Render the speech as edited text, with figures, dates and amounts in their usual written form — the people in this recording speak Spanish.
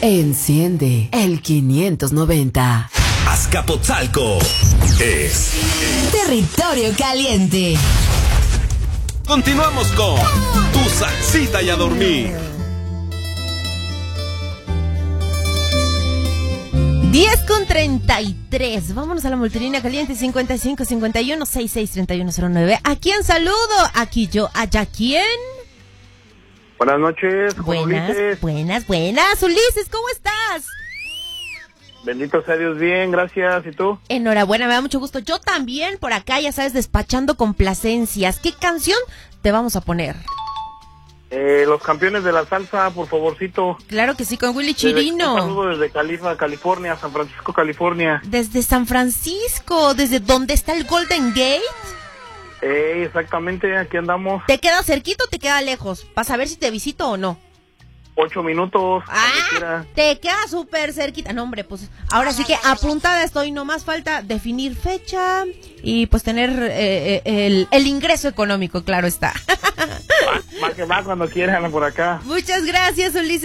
Enciende el 590. Azcapotzalco es Territorio Caliente. Continuamos con Tu Salsita y a Dormir. 10:33. Vámonos a la multilínea caliente 55 51 66 31 09. ¿A quién saludo? Aquí yo. ¿Allá quién? Buenas noches. Buenas. Ulises, ¿cómo estás? Bendito sea Dios, bien, gracias. ¿Y tú? Enhorabuena, me da mucho gusto. Yo también por acá, ya sabes, despachando complacencias. ¿Qué canción te vamos a poner? Los campeones de la salsa, por favorcito. Claro que sí, con Willy Chirino. Un saludo desde California, San Francisco, California. Desde San Francisco, ¿desde dónde está el Golden Gate? Exactamente, aquí andamos. ¿Te queda cerquito o te queda lejos? Para saber si te visito o no. 8 minutos. Te queda súper cerquita. No, hombre, pues ahora sí que apuntada estoy. No más falta definir fecha y pues tener el ingreso económico, claro está. Va cuando quieran por acá. Muchas gracias, Ulises.